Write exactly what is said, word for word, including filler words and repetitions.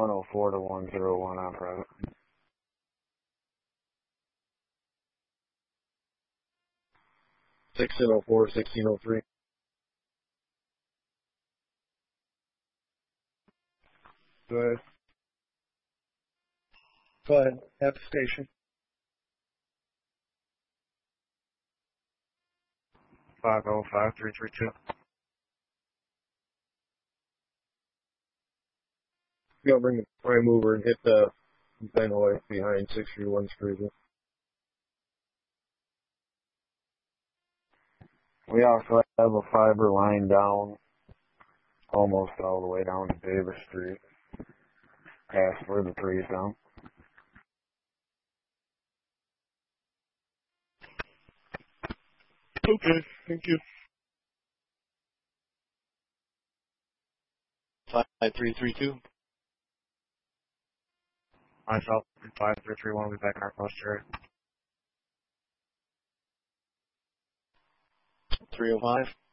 one oh four to one oh one on private. sixteen oh four, sixteen oh three. Go ahead. Go ahead. At the station. five oh five, three three two. You're going to bring the prime mover and hit the Benoit behind six three one Cruiser. We also have a fiber line down, almost all the way down to Davis Street, past where the tree's down. Okay, thank you. five three three two. Myself, five three three one will be back in our post area. three oh five.